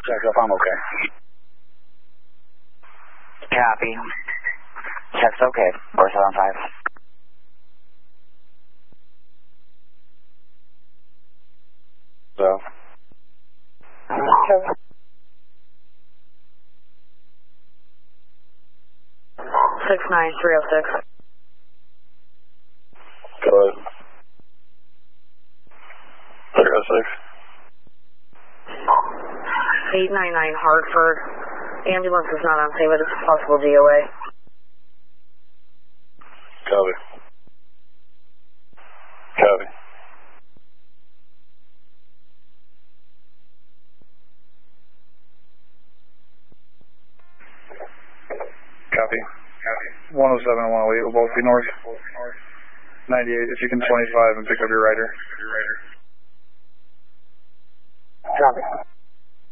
check up, I'm okay. Copy. Check's okay. 475. So. 69306. Go ahead. 306. 899 Hartford. Ambulance is not on scene, but it's a possible DOA. Copy. Copy. Copy. 107 and 108 will both be north. 98, if you can 25 and pick up your rider. Copy.